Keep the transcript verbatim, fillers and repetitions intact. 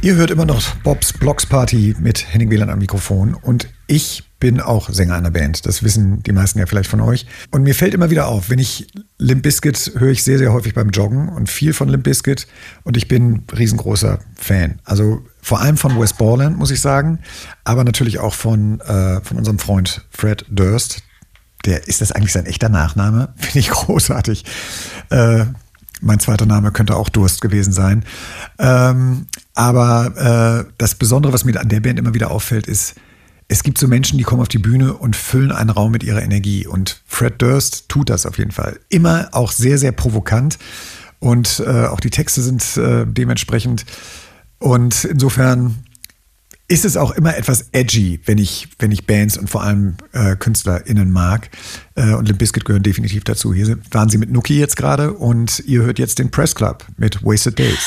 Ihr hört immer noch Bobs Blocks Party mit Henning Wieland am Mikrofon und ich bin auch Sänger einer Band. Das wissen die meisten ja vielleicht von euch. Und mir fällt immer wieder auf, wenn ich Limp Bizkit höre ich sehr, sehr häufig beim Joggen und viel von Limp Bizkit und ich bin riesengroßer Fan. Also vor allem von Wes Borland, muss ich sagen, aber natürlich auch von, äh, von unserem Freund Fred Durst. Der, ist das eigentlich sein echter Nachname? Finde ich großartig. Äh, mein zweiter Name könnte auch Durst gewesen sein. Ähm, aber äh, das Besondere, was mir an der Band immer wieder auffällt, ist, es gibt so Menschen, die kommen auf die Bühne und füllen einen Raum mit ihrer Energie. Und Fred Durst tut das auf jeden Fall. Immer auch sehr, sehr provokant. Und äh, auch die Texte sind äh, dementsprechend. Und insofern ist es auch immer etwas edgy, wenn ich, wenn ich Bands und vor allem äh, KünstlerInnen mag. Äh, und Limp Bizkit gehören definitiv dazu. Hier sind, waren sie mit Nookie jetzt gerade und ihr hört jetzt den Press Club mit Wasted Days.